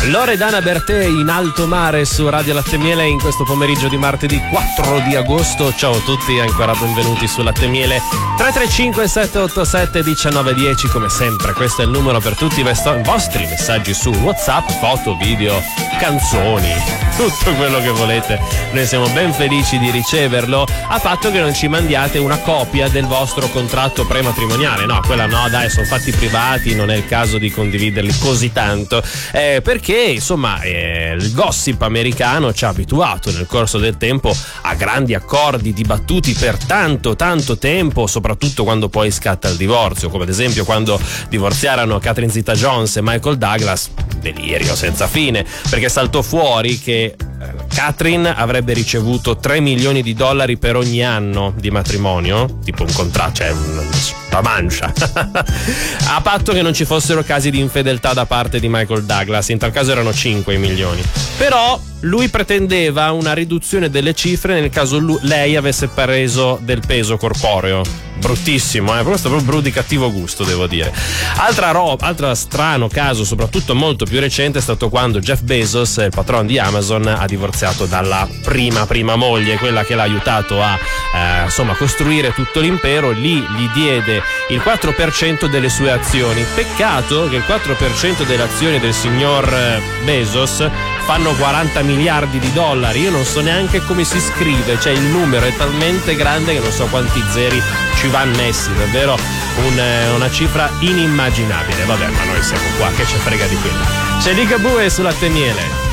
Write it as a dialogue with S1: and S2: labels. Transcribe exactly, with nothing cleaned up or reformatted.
S1: Loredana Bertè in alto mare su Radio Latte Miele in questo pomeriggio di martedì quattro di agosto. Ciao a tutti e ancora benvenuti su Latte Miele. Tre tre cinque sette otto sette uno nove uno zero, come sempre questo è il numero per tutti i vesto- vostri messaggi su WhatsApp, foto, video, canzoni, tutto quello che volete. Noi siamo ben felici di riceverlo, a patto che non ci mandiate una copia del vostro contratto prematrimoniale. No, quella no, dai, sono fatti privati, non è il caso di condividerli così tanto, eh, perché insomma eh, il gossip americano ci ha abituato nel corso del tempo a grandi accordi dibattuti per tanto tanto tempo, soprattutto quando poi scatta il divorzio, come ad esempio quando divorziarono Catherine Zeta-Jones e Michael Douglas. Delirio senza fine, perché saltò fuori che Catherine avrebbe ricevuto tre milioni di dollari per ogni anno di matrimonio, tipo un contratto, cioè una mancia, a patto che non ci fossero casi di infedeltà da parte di Michael Douglas. In tal caso erano cinque i milioni. Però lui pretendeva una riduzione delle cifre nel caso lui, lei avesse preso del peso corporeo. Bruttissimo, eh? Questo è proprio brutto, di cattivo gusto, devo dire. Altra roba, altro strano caso, soprattutto molto più recente, è stato quando Jeff Bezos, il patron di Amazon, ha divorziato dalla prima prima moglie, quella che l'ha aiutato a eh, insomma costruire tutto l'impero. Lì gli diede il quattro per cento delle sue azioni. Peccato che il quattro per cento delle azioni del signor Bezos fanno quaranta miliardi di dollari. Io non so neanche come si scrive, cioè il numero è talmente grande che non so quanti zeri ci va annessi, davvero un, una cifra inimmaginabile. Vabbè, ma noi siamo qua, che ce frega di quello. C'è Ligabue sulla Latte Miele.